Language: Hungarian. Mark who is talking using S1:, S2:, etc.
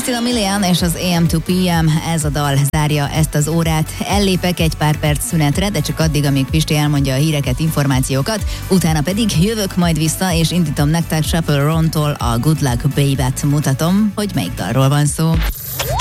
S1: Christina Milian és az AM2PM, ez a dal zárja ezt az órát. Ellépek egy pár perc szünetre, de csak addig, amíg Pisti elmondja a híreket, információkat, utána pedig jövök majd vissza, és indítom nektek Chappell Rontól a Good Luck Baby-t mutatom, hogy melyik dalról van szó.